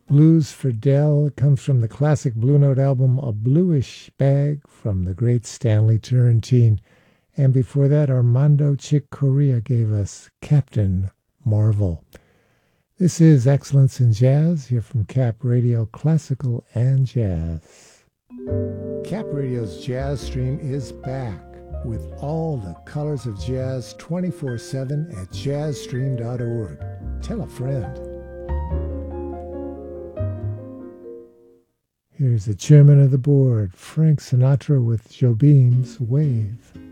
Blues for Dell comes from the classic Blue Note album A Bluish Bag from the great Stanley Turrentine. And before that, Armando Chick Corea gave us Captain Marvel. This is Excellence in Jazz, here from Cap Radio Classical and Jazz. Cap Radio's Jazz Stream is back with all the colors of jazz 24/7 at jazzstream.org. Tell a friend. Here's the chairman of the board, Frank Sinatra with Jobim's Wave.